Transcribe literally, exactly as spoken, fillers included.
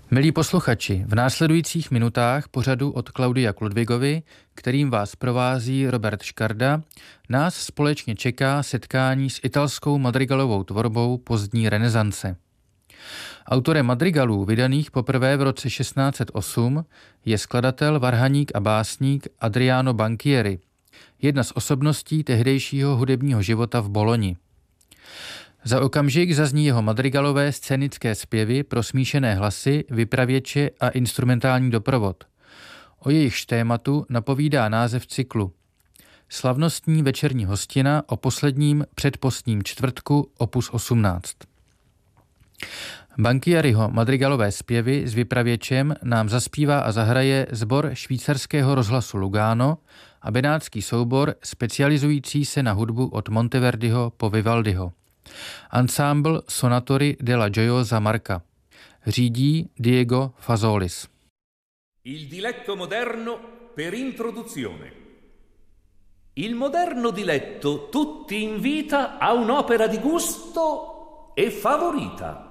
Milí posluchači, v následujících minutách pořadu od Klaudia Kludvigovy, kterým vás provází Robert Škarda, nás společně čeká setkání s italskou madrigalovou tvorbou pozdní renesance. Autorem madrigalů, vydaných poprvé v roce šestnáct set osm, je skladatel, varhaník a básník Adriano Banchieri, jedna z osobností tehdejšího hudebního života v Boloni. Za okamžik zazní jeho madrigalové scénické zpěvy pro smíšené hlasy, vypravěče a instrumentální doprovod. O jejichž tématu napovídá název cyklu. Slavnostní večerní hostina o posledním předpostním čtvrtku opus osmnáct. Banchieriho madrigalové zpěvy s vypravěčem nám zaspívá a zahraje sbor švýcarského rozhlasu Lugano a benátský soubor specializující se na hudbu od Monteverdiho po Vivaldiho. Ensemble Sonatori della Gioiosa Marca. Řídí Diego Fazolis. Il diletto moderno per introduzione. Il moderno diletto tutti invita a un'opera di gusto e favorita.